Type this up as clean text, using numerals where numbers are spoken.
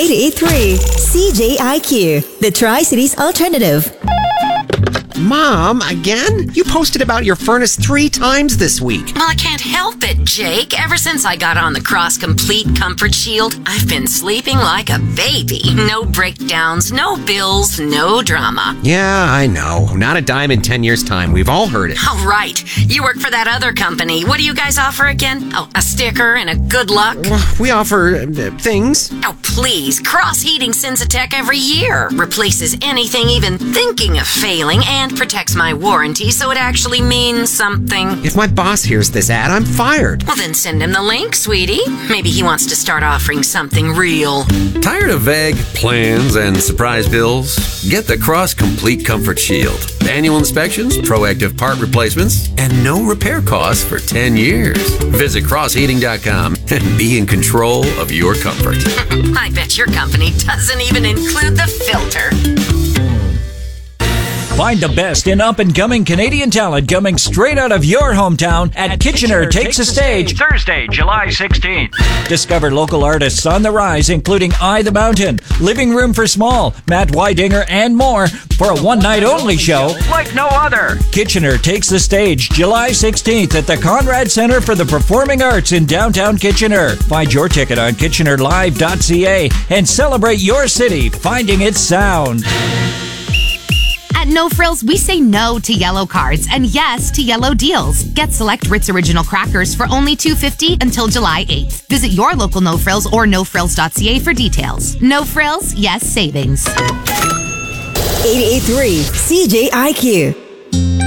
88.3 CJIQ, the Tri-Cities Alternative. Mom, again? You posted about your furnace 3 times this week. Well, I can't help it, Jake. Ever since I got on the Cross Complete Comfort Shield, I've been sleeping like a baby. No breakdowns, no bills, no drama. Yeah, I know. Not a dime in 10 years' time. We've all heard it. Oh, right. You work for that other company. What do you guys offer again? Oh, a sticker and a good luck? We offer things. Oh, please. Cross Heating sends a tech every year. Replaces anything even thinking of failing and protects my warranty so it actually means something. If my boss hears this ad, I'm fired. Well, then send him the link, sweetie. Maybe he wants to start offering something real. Tired of vague plans and surprise bills? Get the Cross Complete Comfort Shield. Annual inspections, proactive part replacements, and no repair costs for 10 years. Visit crossheating.com and be in control of your comfort. I bet your company doesn't even include the filter. Find the best in up-and-coming Canadian talent coming straight out of your hometown at Kitchener Takes a Stage, Thursday, July 16th. Discover local artists on the rise, including I the Mountain, Living Room for Small, Matt Weidinger, and more for a one-night-only show like no other. Kitchener Takes the Stage, July 16th at the Conrad Centre for the Performing Arts in downtown Kitchener. Find your ticket on kitchenerlive.ca and celebrate your city finding its sound. At No Frills, we say no to yellow cards and yes to yellow deals. Get select Ritz Original crackers for only $2.50 until July 8th. Visit your local No Frills or nofrills.ca for details. No Frills, yes savings. 88.3 CJIQ.